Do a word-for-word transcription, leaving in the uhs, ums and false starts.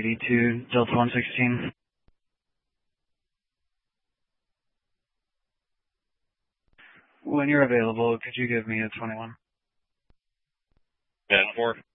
eighty-two, Delta one sixteen. When you're available, could you give me a twenty-one? ten four.